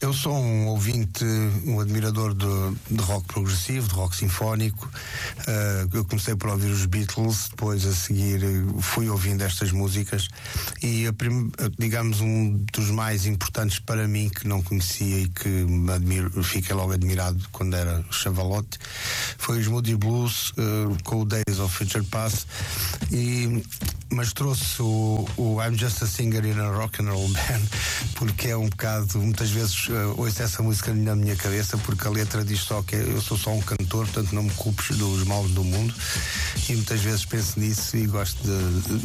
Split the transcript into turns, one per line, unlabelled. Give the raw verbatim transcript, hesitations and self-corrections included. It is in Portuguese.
Eu sou um ouvinte, um admirador de, de rock progressivo, de rock sinfónico. Uh, eu comecei por ouvir os Beatles, depois a seguir fui ouvindo estas músicas e, a prim, digamos, um dos mais importantes para mim, que não conhecia e que me admiro, fiquei logo admirado quando era chavalote, foi os Moody Blues, uh, com o Days of Future Past. E, mas trouxe o, o I'm Just a Singer in a Rock and Roll Band, porque é um bocado, muitas vezes uh, ouço essa música na minha cabeça, porque a letra diz só que eu sou só um cantor, portanto não me culpes dos males do mundo, e muitas vezes penso nisso e gosto de,